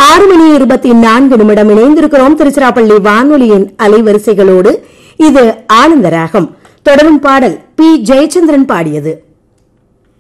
6:24 இணைந்திருக்கிறோம் திருச்சிராப்பள்ளி வானொலியின் அலைவரிசைகளோடு. இது ஆனந்தராகம். தொடரும் பாடல் பி ஜெயச்சந்திரன் பாடியது.